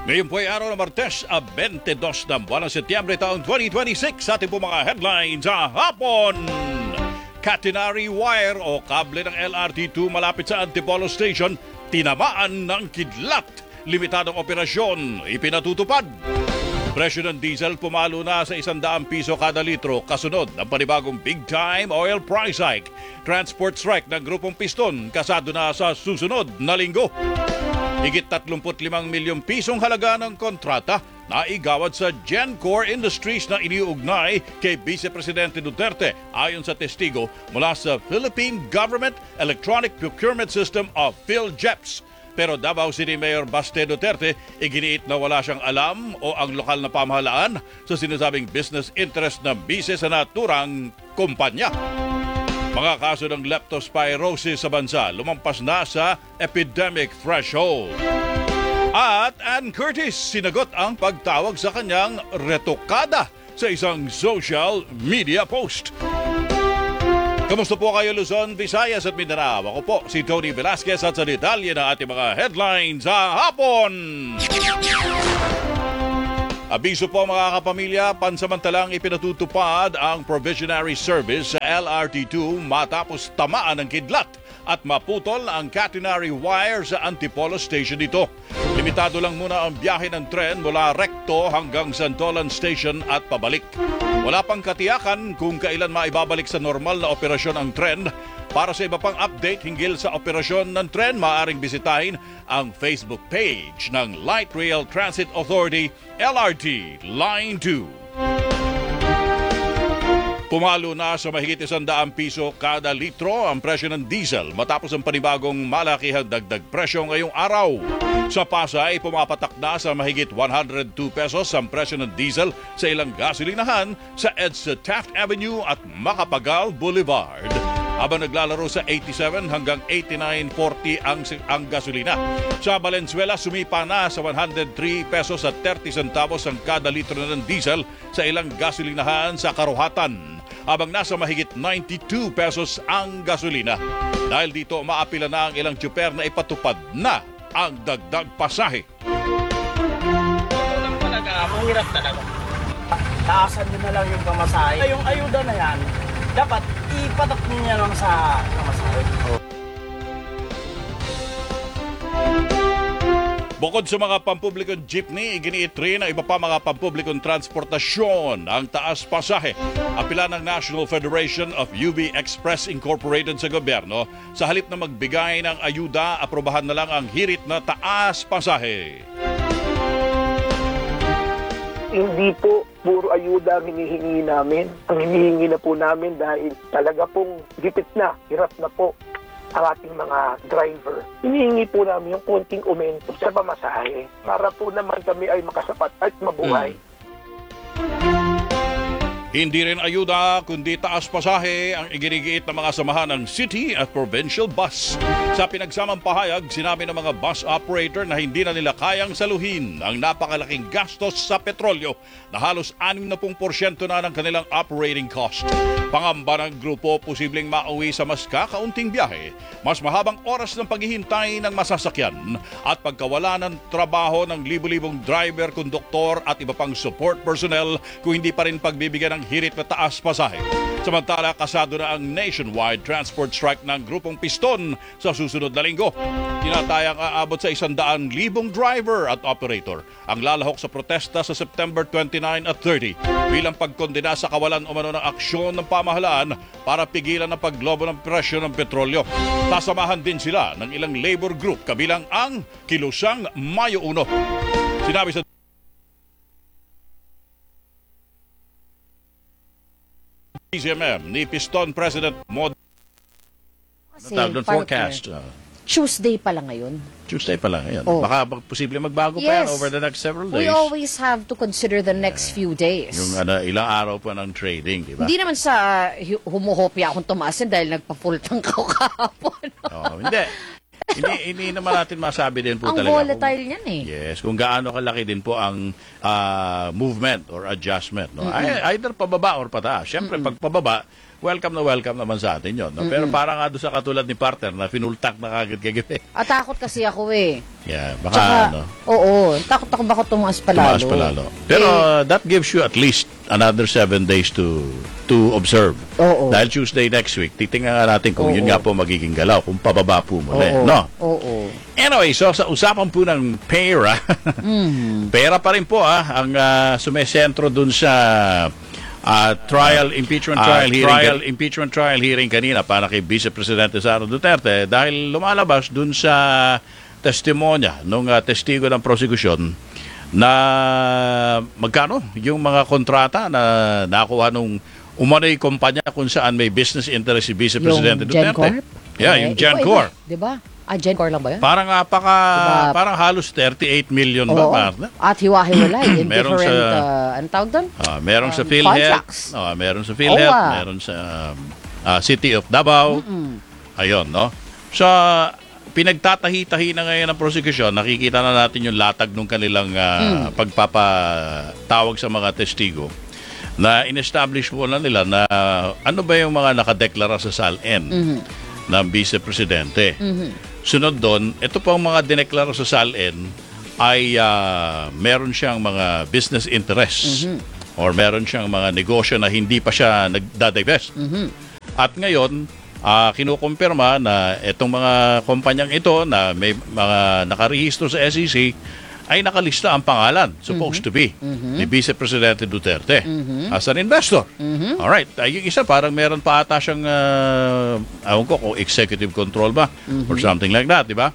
Ngayon po ay araw ng Martes, 22 ng buwan ng Setyembre taong 2026 sa ating po mga headlines sa hapon. Catenary wire o kable ng LRT2 malapit sa Antipolo Station, tinamaan ng kidlat. Limitadong operasyon, ipinatutupad. Presyo ng diesel pumalo na sa 100 piso kada litro kasunod ng panibagong big-time oil price hike. Transport strike ng grupong Piston kasado na sa susunod na linggo. Higit 35 milyong pisong halaga ng kontrata na igawad sa Gencore Industries na iniugnay kay Vice Presidente Duterte ayon sa testigo mula sa Philippine Government Electronic Procurement System of PhilGEPS. Pero Davao City Mayor Baste Duterte iginiit na wala siyang alam o ang lokal na pamahalaan sa sinasabing business interest ng bise sa naturang kumpanya. Mga kaso ng leptospirosis sa bansa lumampas na sa epidemic threshold. At Ann Curtis sinagot ang pagtawag sa kanyang retokada sa isang social media post. Kamusta po kayo Luzon, Visayas at Mindanao? Ako po si Tony Velasquez at sa detalye ng ating mga headlines sa hapon. Abiso po mga kapamilya, pansamantalang ipinatutupad ang provisionary service sa LRT2 matapos tamaan ng kidlat at maputol ang catenary wire sa Antipolo Station dito. Limitado lang muna ang biyahe ng tren mula Recto hanggang Santolan Station at pabalik. Wala pang katiyakan kung kailan maibabalik sa normal na operasyon ang tren. Para sa iba pang update hinggil sa operasyon ng tren, maaaring bisitahin ang Facebook page ng Light Rail Transit Authority LRT Line 2. Pumalo na sa mahigit 100 piso kada litro ang presyo ng diesel matapos ang panibagong malakihang dagdag presyo ngayong araw. Sa Pasay, pumapatak na sa mahigit 102 pesos ang presyo ng diesel sa ilang gasolinahan sa EDSA Taft Avenue at Macapagal Boulevard. Habang naglalaro sa 87 hanggang 89.40 ang gasolina. Sa Valenzuela, sumipa na sa 103 pesos at 30 centavos ang kada litro ng diesel sa ilang gasolinahan sa Karuhatan. Habang nasa mahigit 92 pesos ang gasolina. Dahil dito, maapila na ang ilang tsuper na ipatupad na ang dagdag pasahe. Mahirap talaga. Taasan nyo na lang yung pamasahe. Yung ayuda na yan, dapat ipatak niya lang sa pamasahe. Bukod sa mga pampublikong jeepney, iginiit rin ang iba pa mga pampublikong transportasyon ang taas pasahe. Apila ng National Federation of UB Express Incorporated sa gobyerno, sa halip na magbigay ng ayuda, aprobahan na lang ang hirit na taas pasahe. Hindi po puro ayuda ang hinihingi namin. Ang hinihingi na po namin dahil talaga pong gipit na, hirap na po ang ating mga driver. Hinihingi po namin yung konting aumento sa pamasahe para po naman kami ay makasapat at mabuhay. Hindi rin ayuda kundi taas pasahe ang iginigiit ng mga samahan ng city at provincial bus. Sa pinagsamang pahayag, sinabi ng mga bus operator na hindi na nila kayang saluhin ang napakalaking gastos sa petrolyo na halos 60% na ng kanilang operating cost. Pangamba ng grupo, posibleng mauwi sa mas kakaunting biyahe, mas mahabang oras ng paghihintay ng masasakyan at pagkawala ng trabaho ng libu-libong driver, konduktor at iba pang support personnel kung hindi pa rin pagbibigyan ng hirit na taas pasahe. Samantala, kasado na ang nationwide transport strike ng grupong Piston sa susunod na linggo. Tinatayang aabot sa 100,000 driver at operator ang lalahok sa protesta sa September 29 at 30 bilang pagkondena sa kawalan umano ng aksyon ng pamahalaan para pigilan ang paglobo ng presyo ng petrolyo. Sasamahan din sila ng ilang labor group kabilang ang Kilusang Mayo 1. Sinabi sa PCMM ni Piston President Mod Kasi, forecast. Tuesday pa lang ngayon. Tuesday pa lang yan. Oh. Baka posible magbago pa yan Yes. over the next several days. We always have to consider the next few days. Yung ilang araw pa ng trading, di ba? Hindi naman sa humuhopya akong tumasin dahil nagpa-full tank ako kahapon. Hindi. Hindi naman natin masabi din po Ang talaga. volatile niyan eh. Yes, kung gaano kalaki din po ang movement or adjustment. No? Either pababa or pataas. Siyempre, pag pababa, welcome naman sa atin yun. No? Pero parang nga doon sa katulad ni partner na finultak na kagad kagabi. Takot kasi ako eh. Yeah, baka Tsaka, ano, oo, takot ako baka tumaas pa lalo. tumaas pa lalo. Pero that gives you at least another 7 days to observe. Oo. Dahil Tuesday next week, titingnan nga natin kung Oo. yun nga po magiging galaw, kung pababa po muli. Oo. No? Oo. Anyway, so sa usapan po ng pera, pera pa rin po ang sumesentro dun sa impeachment trial hearing kanina para kay Vice Presidente Sara Duterte dahil lumalabas dun sa testimonya nung testigo ng prosekusyon na magkano yung mga kontrata na nakuha nung umano'y kumpanya kung saan may business interest si Vice Presidente Duterte. GenCorp? Yeah, yung GenCorp. Diba? GenCorp lang ba yun? Parang Diba? parang halos 38 million Oo. ba, partner? At hiwa-hiwalay in Meron different, sa- ano tawag doon? Meron sa PhilHealth, contracts. meron sa PhilHealth, OWA. meron sa City of Davao. Ayun, no? So, pinagtatahi-tahi na ngayon ng prosecution, nakikita na natin yung latag ng kanilang pagpapatawag sa mga testigo na in-establish mo na nila na ano ba yung mga nakadeklara sa SALN ng Vice Presidente. Sunod doon, ito pang mga dineklara sa SALN ay meron siyang mga business interests or meron siyang mga negosyo na hindi pa siya nagdadivest. At ngayon, kinukumpirma na itong mga kumpanyang ito na may mga nakarehistro sa SEC ay nakalista ang pangalan, supposed to be, ni Vice Presidente Duterte as an investor. Alright. Yung isa, parang meron pa ata siyang, ewan ko kung executive control ba or something like that, di ba?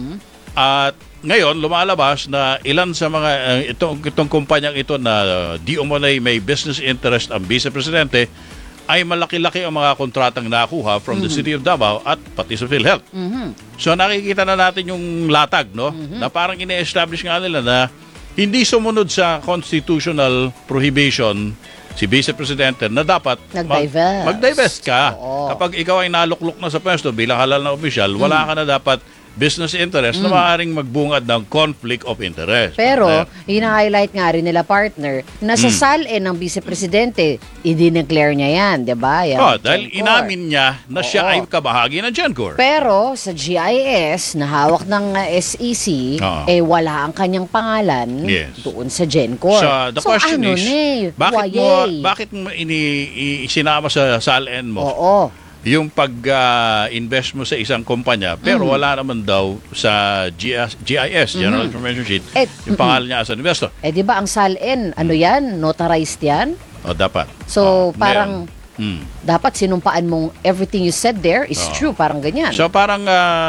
At ngayon, lumalabas na ilan sa mga, itong kumpanyang ito na di umunay may business interest ang Vice Presidente, ay malaki-laki ang mga kontratang nakuha from the City of Davao at pati sa PhilHealth. So nakikita na natin yung latag, no? Na parang ine-establish nga nila na hindi sumunod sa constitutional prohibition si Vice Presidente na dapat Nag-divest. mag-divest ka. Oo. Kapag ikaw ay naluklok na sa pwesto bilang halal na opisyal, wala ka na dapat business interest na maaaring magbungad ng conflict of interest. Pero, Partner. hina-highlight nga rin nila, partner, na sa SALN ng Vice Presidente, i-declare niya yan, di ba? Yan, Dahil GenCorp. inamin niya na siya Oo. ay kabahagi ng GenCorp. Pero sa GIS na hawak ng SEC, Oo. wala ang kanyang pangalan Yes. doon sa GenCorp. So, the question ano is, bakit mo isinama sa SALN mo Oo. yung pag-invest mo sa isang kumpanya pero wala naman daw sa GIS, General Information Sheet, yung pangalan niya as an investor. Di ba ang SALN, ano yan? Notarized yan? O, dapat. So, parang meron. dapat sinumpaan mong everything you said there is true, parang ganyan. So parang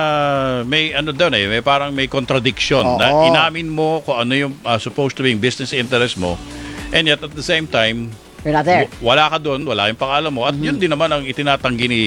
may ano daw may parang may contradiction Oo. na inamin mo kung ano yung supposed to be yung business interest mo and yet at the same time You're not there. wala ka doon, wala yung pangalan mo at yun din naman ang itinatanggi ni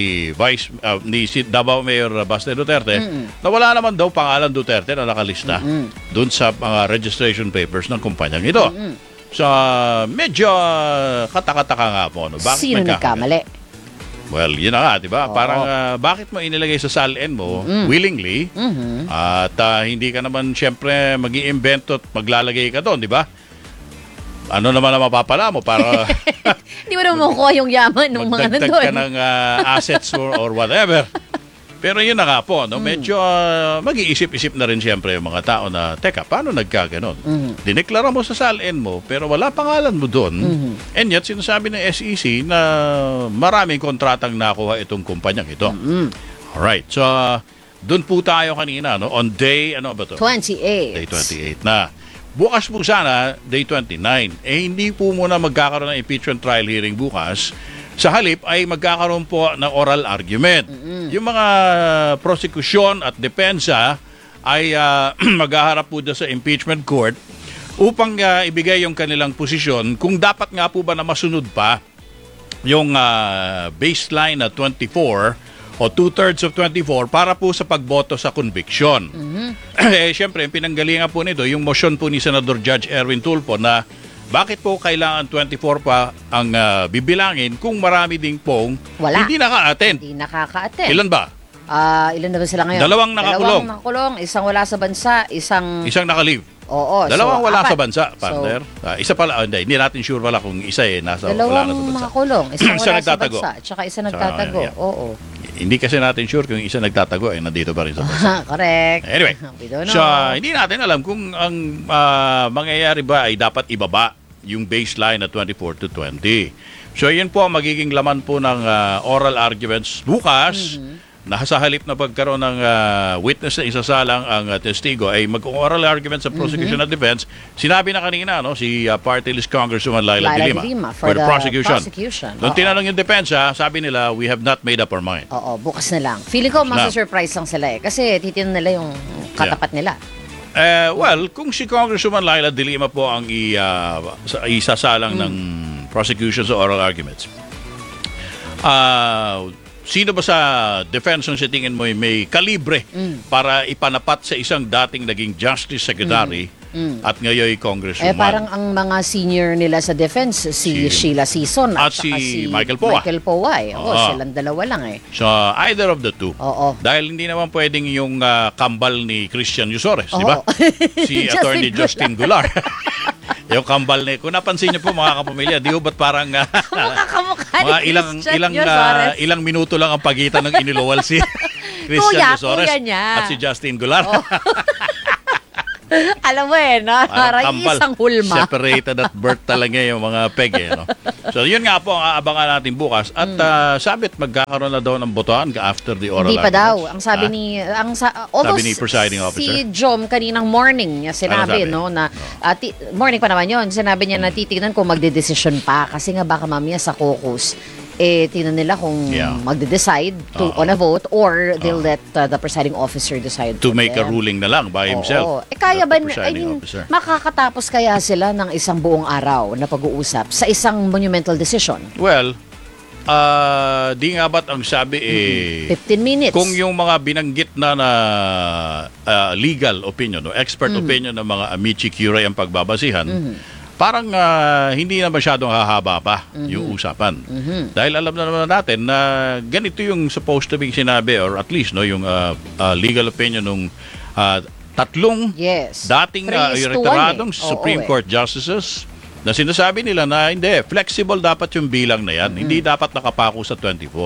Davao Mayor Baste Duterte na wala naman daw pangalan Duterte na nakalista doon sa mga registration papers ng kumpanyang ito. So medyo katakataka nga po. No? Bakit Sino nagkamali? Well, yun na nga, di ba? Oo. Parang bakit mo inilagay sa SALN mo willingly at hindi ka naman siyempre mag-iimbento at maglalagay ka doon, di ba? Ano naman ang mapapala mo para Hindi mo naman makuha yung yaman ng mga magdagdag nandun. ka ng assets or whatever. Pero yun na nga po, no? Medyo mag-iisip-isip na rin siyempre yung mga tao na, teka, paano nagkaganon? Dineklara mo sa SALN mo, pero wala pangalan mo doon. And yet, sinasabi ng SEC na maraming kontratang nakuha itong kumpanyang ito. Alright, so doon po tayo kanina, no? On day, ano ba to? 28. Day 28 na. Bukas po sana, day 29. Hindi po muna magkakaroon ng impeachment trial hearing bukas. Sa halip ay magkakaroon po ng oral argument. Yung mga prosecution at depensa ay maghaharap po doon sa impeachment court upang ibigay yung kanilang posisyon kung dapat nga po ba na masunod pa yung baseline na 24 o 2/3 of 24 para po sa pagboto sa conviction. Siyempre, pinanggalingan po nito yung motion po ni Senador Judge Erwin Tulfo na bakit po kailangan 24 pa ang bibilangin kung marami ding pong Wala. hindi naka-attend. Hindi nakaka-attend. Ilan ba? Ilan na ba sila ngayon? Dalawang nakakulong. Isang wala sa bansa, isang Isang naka-leave. Oo. Dalawang so, wala apat. sa bansa, partner. Isa pala, hindi natin sure wala kung isa wala Dalawang na sa bansa. makakulong. Isang Isa wala sa nagtatago. bansa. Tsaka isa nagtatago. yeah. Oo. Hindi kasi natin sure kung isa nagtatago nandito pa rin sa bansa. Correct. Anyway, We don't know. so hindi natin alam kung ang mangyayari ba ay dapat ibaba yung baseline na 24 to 20. So yun po ang magiging laman po ng oral arguments bukas. Na sa halip na pagkaroon ng witness na isasalang ang testigo ay mag-oral argument sa prosecution at defense. Sinabi na kanina si Party List Congresswoman Laila De Lima for the prosecution. Oo. Nung tinanong yung depensa, sabi nila, we have not made up our mind. Oo, bukas na lang. Feeling ko masa-surprise lang sila Kasi titinan nila yung katapat nila. Well, kung si Congresswoman Laila De Lima po ang isasalang ng prosecution sa oral arguments, sino ba sa defense ang tingin mo may kalibre para ipanapat sa isang dating naging Justice Secretary at ngayon Congresswoman? Parang ang mga senior nila sa defense, si Sheila Sison at saka si Michael Poa. Oo, silang dalawa lang So, either of the two. Oo. Dahil hindi naman pwedeng yung kambal ni Christian Yusores, di ba? Oo. Si Attorney Justin Goulart. Yung kambal ni, kung napansin niyo po mga kapamilya, di ba ba't parang Kamukha mga ni Christian Yusores. ilang minuto lang ang pagitan ng iniluwal si Christian Yusores kuya niya. at si Justin Goulart. Alam mo parang isang hulma. Separated at birth talaga yung mga peg no? So yun nga po ang aabangan natin bukas at sabit magkakaroon na daw ng botohan after the oral Hindi pa daw. arguments. Ang sabi ni although Sabi ni presiding officer. Si Jom kaninang morning niya sinabi Ano sabi? na morning pa naman yon. Sinabi niya na titignan kung magdedesisyon pa kasi nga baka mamaya sa caucus tingnan nila kung magde-decide on a vote or they'll let the presiding officer decide to for make a them. ruling na lang by himself. Kaya ba, the presiding officer. makakatapos kaya sila ng isang buong araw na pag-uusap sa isang monumental decision? Well, di nga ba't ang sabi 15 minutes. kung yung mga binanggit na legal opinion o expert opinion ng mga amici curiae ang pagbabasihan, parang hindi na masyadong hahaba pa yung usapan. Dahil alam na naman natin na ganito yung supposed to be sinabi or at least yung legal opinion ng tatlong dating 3-1 retiradong Supreme Court Justices na sinasabi nila na hindi, flexible dapat yung bilang na yan. Hindi dapat nakapako sa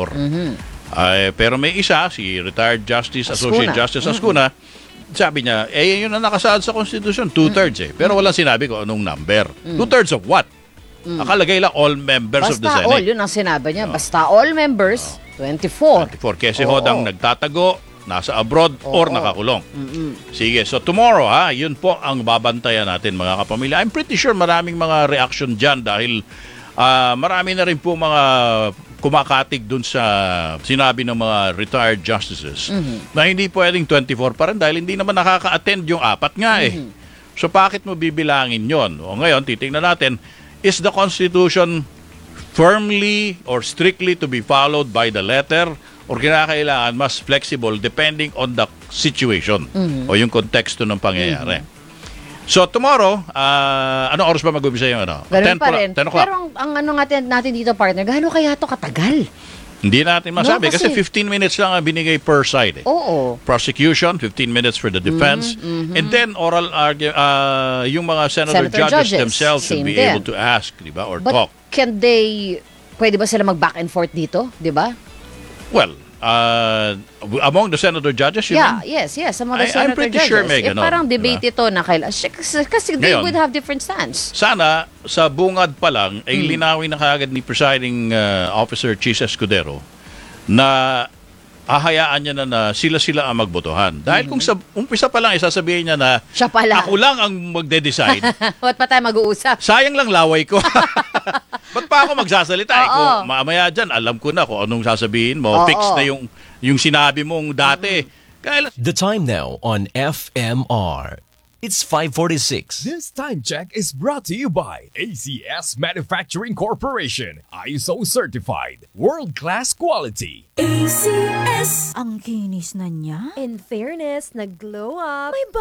24. Pero may isa, si retired Justice, Associate Justice Ascuna, sabi niya, yun ang nakasaad sa Constitution, 2/3 Pero walang sinabi ko anong number. 2/3 of what? Nakalagay lang all members of the Basta Senate. all, yun ang sinabi niya. Basta all members, 24. 24. Kasi hodang nagtatago, nasa abroad, or nakakulong. Sige, so tomorrow, yun po ang babantayan natin mga kapamilya. I'm pretty sure maraming mga reaction dyan dahil marami na rin po mga kumakatig dun sa sinabi ng mga retired justices na hindi pwedeng 24 pa rin dahil hindi naman nakaka-attend yung apat nga So bakit mo bibilangin yon? O ngayon, titingnan natin, is the Constitution firmly or strictly to be followed by the letter or kinakailangan mas flexible depending on the situation o yung konteksto ng pangyayari? So tomorrow, anong oras pa mag-umpisa yung Ganun pa rin. 10 o'clock. Pero ang ano natin dito, partner, gaano kaya to katagal? Hindi natin masabi No, kasi kasi 15 minutes lang ang binigay per side. Oo. Prosecution, 15 minutes for the defense. And then oral yung mga senator judges themselves should same be din. able to ask, di ba, or But talk. pwede ba sila mag-back and forth dito? Di ba? Well, among the senator judges, you mean? Yes. Sa mga I'm senator pretty judges. sure may ganon, parang diba? debate ito na kasi they Ngayon, would have different stance. Sana sa bungad pa lang ay linawin na kaagad ni presiding officer Chis Escudero na hahayaan niya na sila ang magbotohan. Dahil kung sa umpisa pa lang sasabihin niya na Siya pala. ako lang ang magde-decide, Ba't pa tayo mag-uusap? sayang lang laway ko. Ba't pa ako magsasalita? Oo. Kung mamaya dyan, alam ko na kung anong sasabihin mo. Oo. Fix na yung sinabi mong dati. Kaya The time now on FMR. It's 5:46. This time check is brought to you by ACS Manufacturing Corporation. ISO certified. World-class quality. ACS. Ang kinis na niya. In fairness, nag-glow up. May